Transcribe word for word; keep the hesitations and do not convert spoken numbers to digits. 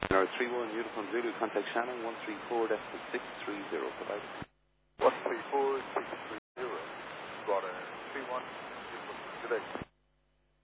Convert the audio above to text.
Tower three one, Uniform Zulu, contact Shannon, one three four, decimal six three zero, provided. one three four, six three zero. Got a three one, good day.